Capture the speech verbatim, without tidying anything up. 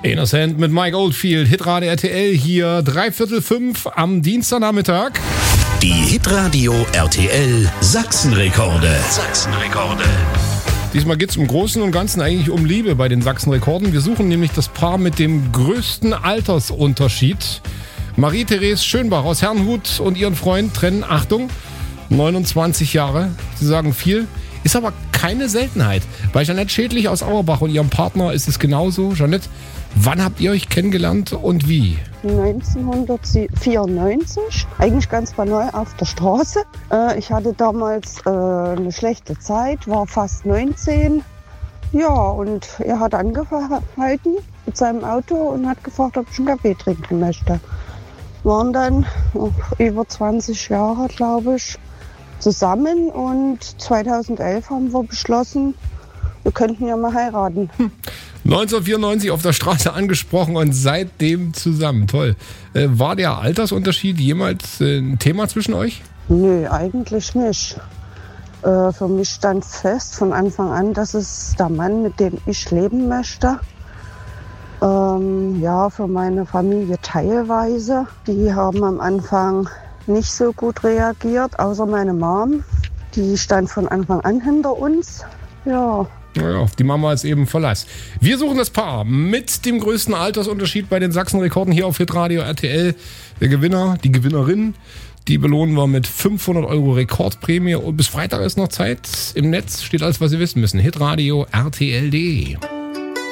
Innocent mit Mike Oldfield, Hitradio R T L hier, dreiviertel fünf am Dienstagnachmittag. Die Hitradio R T L Sachsenrekorde. Sachsenrekorde. Diesmal geht es im Großen und Ganzen eigentlich um Liebe bei den Sachsenrekorden. Wir suchen nämlich das Paar mit dem größten Altersunterschied. Marie-Therese Schönbach aus Herrnhut und ihren Freund trennen, Achtung, neunundzwanzig Jahre. Sie sagen viel, ist aber keine Seltenheit. Bei Jeanette Schädlich aus Auerbach und ihrem Partner ist es genauso. Jeanette, wann habt ihr euch kennengelernt und wie? neunzehnhundertvierundneunzig, eigentlich ganz banal auf der Straße. Äh, ich hatte damals äh, eine schlechte Zeit, war fast neunzehn. Ja, und er hat angehalten mit seinem Auto und hat gefragt, ob ich einen Kaffee trinken möchte. Waren dann oh, über zwanzig Jahre, glaube ich, zusammen und zweitausendelf haben wir beschlossen, wir könnten ja mal heiraten. Hm. neunzehnhundertvierundneunzig auf der Straße angesprochen und seitdem zusammen. Toll. Äh, war der Altersunterschied jemals äh, ein Thema zwischen euch? Nö, eigentlich nicht. Äh, für mich stand fest von Anfang an, dass es der Mann, mit dem ich leben möchte. Ähm, ja, für meine Familie teilweise. Die haben am Anfang nicht so gut reagiert, außer meine Mom. Die stand von Anfang an hinter uns. Ja. Naja, die Mama ist eben Verlass. Wir suchen das Paar mit dem größten Altersunterschied bei den Sachsenrekorden hier auf Hitradio R T L. Der Gewinner, die Gewinnerin, die belohnen wir mit fünfhundert Euro Rekordprämie. Und bis Freitag ist noch Zeit. Im Netz steht alles, was Sie wissen müssen. Hitradio R T L punkt de.